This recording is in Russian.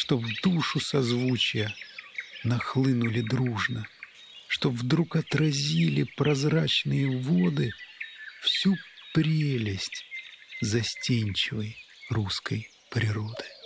чтоб в душу созвучия нахлынули дружно, чтоб вдруг отразили прозрачные воды всю прелесть застенчивой русской природы.